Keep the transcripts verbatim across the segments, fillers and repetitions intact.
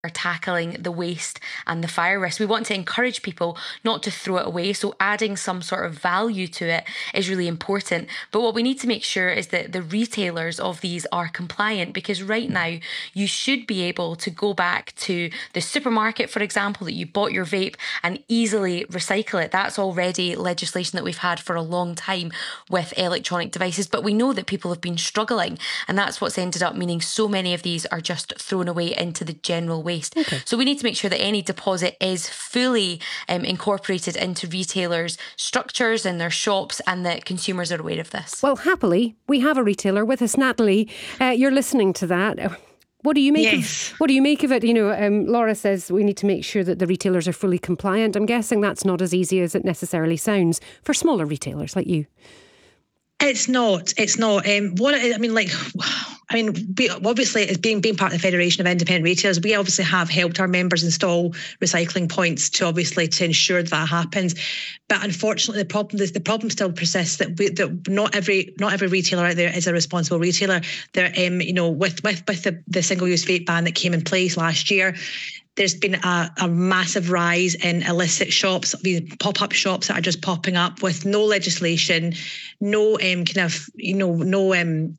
are tackling the waste and the fire risk. We want to encourage people not to throw it away, so adding some sort of value to it is really important. But what we need to make sure is that the retailers of these are compliant, because right now you should be able to go back to the supermarket, for example, that you bought your vape and easily recycle it. That's already legislation that we've had for a long time with electronic devices, but we know that people have been struggling, and that's what's ended up meaning so many of these are just thrown away into the general waste. Okay. So we need to make sure that any deposit is fully um, incorporated into retailers' structures and their shops, and that consumers are aware of this. Well, happily, we have a retailer with us, Natalie. Uh, you're listening to that. What do you make yes. of what do you make of it? You know, um, Laura says we need to make sure that the retailers are fully compliant. I'm guessing that's not as easy as it necessarily sounds for smaller retailers like you. It's not. It's not. Um, what it is, I mean, like, I mean, we, obviously, as being being part of the Federation of Independent Retailers, we obviously have helped our members install recycling points to obviously to ensure that, that happens. But unfortunately, the problem is the problem still persists that we, that not every not every retailer out there is a responsible retailer. They're, um, you know, with with with the, the single-use vape ban that came in place last year, there's been a, a massive rise in illicit shops, these pop-up shops that are just popping up with no legislation, no um, kind of, you know, no um,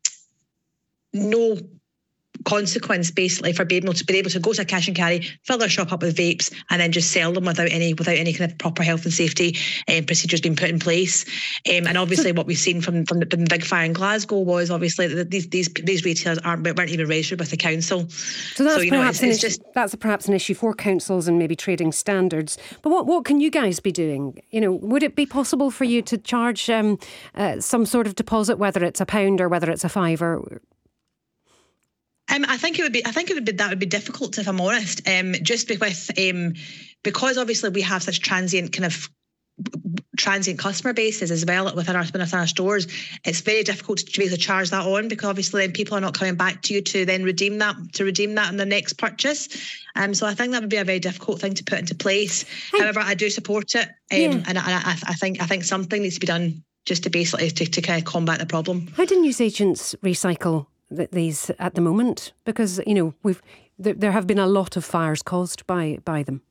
no consequence basically for being able to be able to go to a cash and carry, fill their shop up with vapes, and then just sell them without any without any kind of proper health and safety um, procedures being put in place. Um, and obviously, what we've seen from from the, from the big fire in Glasgow was obviously that these these these retailers aren't weren't even registered with the council. So that's so, you perhaps know, it's, an it's issue, just that's perhaps an issue for councils and maybe trading standards. But what what can you guys be doing? You know, would it be possible for you to charge um, uh, some sort of deposit, whether it's a pound or whether it's a fiver? Um, I think it would be. I think it would be that would be difficult, if I'm honest. Um, just with um, because obviously we have such transient kind of transient customer bases as well within our within our stores. It's very difficult to be able to charge that on, because obviously then people are not coming back to you to then redeem that to redeem that in their next purchase. Um, so I think that would be a very difficult thing to put into place. Hey. However, I do support it, um, yeah. and I, I, I think I think something needs to be done just to basically to, to kind of combat the problem. How do newsagents recycle these at the moment? Because, you know, we've there, there have been a lot of fires caused by by them.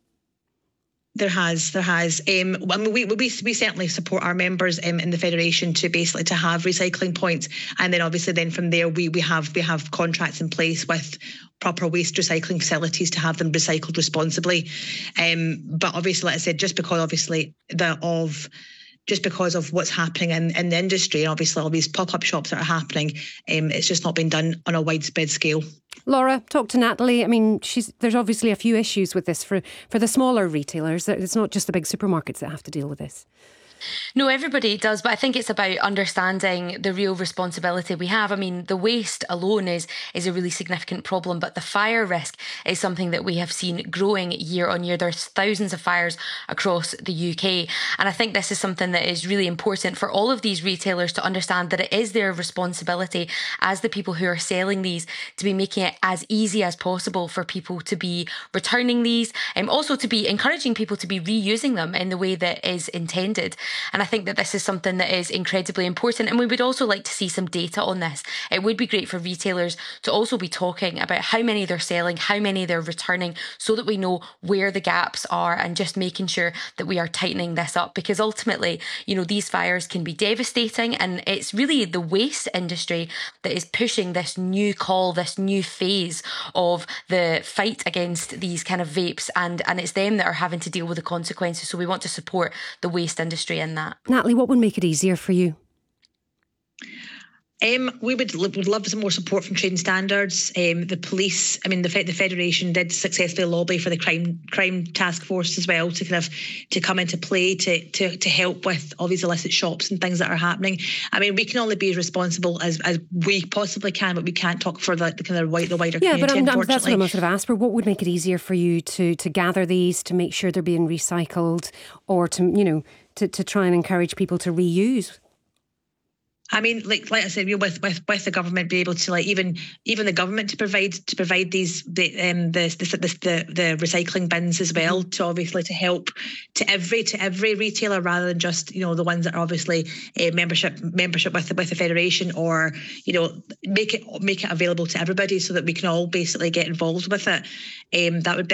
There has, there has. Um, I mean, we we we certainly support our members um, in the federation to basically to have recycling points, and then obviously then from there we we have we have contracts in place with proper waste recycling facilities to have them recycled responsibly. Um, but obviously, like I said, just because obviously the of just because of what's happening in, in the industry, and obviously all these pop-up shops that are happening, um, it's just not been done on a widespread scale. Laura, talk to Natalie. I mean, she's there's obviously a few issues with this for, for the smaller retailers. It's not just the big supermarkets that have to deal with this. No, everybody does, but I think it's about understanding the real responsibility we have. I mean, the waste alone is is a really significant problem, but the fire risk is something that we have seen growing year on year. There's thousands of fires across the U K, and I think this is something that is really important for all of these retailers to understand, that it is their responsibility as the people who are selling these to be making it as easy as possible for people to be returning these, and also to be encouraging people to be reusing them in the way that is intended. And I think that this is something that is incredibly important. And we would also like to see some data on this. It would be great for retailers to also be talking about how many they're selling, how many they're returning, so that we know where the gaps are, and just making sure that we are tightening this up. Because ultimately, you know, these fires can be devastating, and it's really the waste industry that is pushing this new call, this new phase of the fight against these kind of vapes, and, and it's them that are having to deal with the consequences. So we want to support the waste industry in that. Natalie, what would make it easier for you? Um, we would, would love some more support from trading standards. Um, the police, I mean, the the federation did successfully lobby for the crime crime task force as well to kind of to come into play to to to help with all these illicit shops and things that are happening. I mean, we can only be as responsible as, as we possibly can, but we can't talk for the, the kind of the wider yeah, community. Yeah, but I'm, unfortunately. that's what I'm sort of asked for. What would make it easier for you to to gather these, to make sure they're being recycled, or to you know to to try and encourage people to reuse? I mean, like like I said, you know, with with with the government be able to like even even the government to provide to provide these the um the the the, the recycling bins as well, mm-hmm. to obviously to help to every to every retailer rather than just, you know, the ones that are obviously a uh, membership membership with the, with the federation, or, you know, make it make it available to everybody so that we can all basically get involved with it. Um, that would be